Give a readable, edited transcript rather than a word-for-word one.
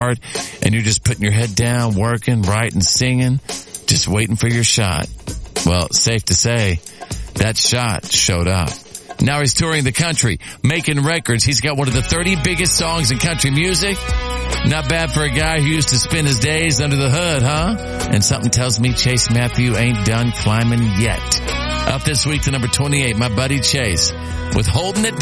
and you're just putting your head down, working, writing, singing, just waiting for your shot. Well, safe to say, that shot showed up. Now he's touring the country, making records. He's got one of the 30 biggest songs in country music. Not bad for a guy who used to spend his days under the hood, huh? And something tells me Chase Matthew ain't done climbing yet. Up this week to number 28, my buddy Chase with Holding It Down.